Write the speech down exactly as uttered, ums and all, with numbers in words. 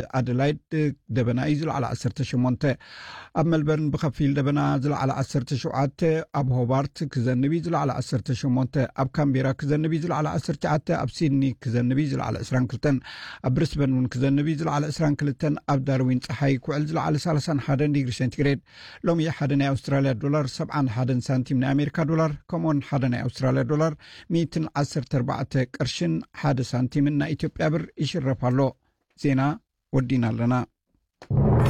ኣደላይድ ደበና እዩ ዝለዓለ ዓሰርተ ሸሞንተ ኣብ መልበርን ብከፊል ደበና ዝለዓለ ዓሰርተ ሸውዓተ ኣብ ሆባርት ክዘንብ እዩ ዝለዓለ ዓሰርተ ሸሞንተ ኣብ ካምቤራ ክዘንብ እዩ ዝለዓለ ዓሰርተ ትሽዓተ ኣብ ሲድኒ ክዘንብ እዩ ዝለዓለ ዕስራን ክልተን ኣብ ብሪስበን እውን ክዘንብ እዩ ዝለዓለ ዕስራን ክልተን ኣብ ዳርዊን ፀሓይ ኩዕል ዝለዓለ ሰላሳን ሓደን ዲግሪ ሴንቲግሬድ ሎሚ ሓደ ናይ ኣውስትራልያ ዶላር ሰብዓን ሓደን ሳንቲም ናይ ኣሜሪካ ዶላር ከምኡውን ሓደ ናይ ኣውስትራልያ ዶላር ሚእትን ዓሰርተ ኣርባዕተ ቅርሽን ሓደ ሳንቲምን ናይ ኢትዮጵያ ብር ይሽረፍ ኣሎ ዜና ወዲና ኣለና